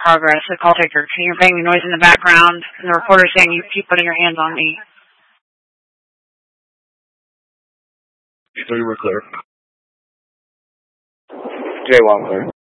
progress. The call taker. Can you bang noise in the background? And the reporter saying you keep putting your hands on me. So you were clear. J1 clear.